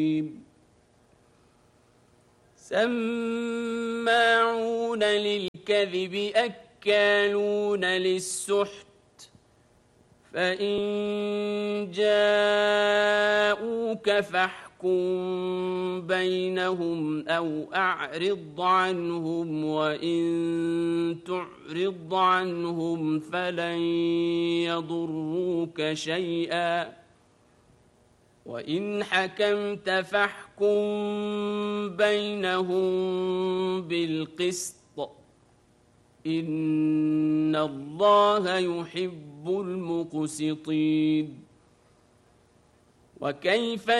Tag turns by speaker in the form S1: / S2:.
S1: سماعون للكذب أكالون للسحت فإن جاءوك فاحكم بينهم أو أعرض عنهم وإن تعرض عنهم فلن يضروك شيئا وإن حكمت فاحكم بينهم بالقسط إن الله يحب المقسطين وكيف